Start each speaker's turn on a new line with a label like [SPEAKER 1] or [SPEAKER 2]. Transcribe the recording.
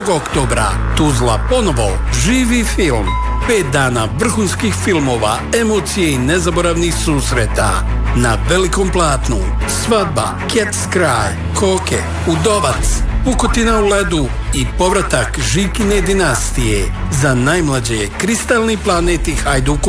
[SPEAKER 1] oktobra Tuzla ponovo živi film. 5 dana vrhunskih filmova, emocije i nezaboravnih susreta. Na velikom platnu Svadba, Cat's Cry, Koke, Udovac, Pukotina u ledu i povratak Žikine dinastije. Za najmlađe Kristalni planet i Hajduk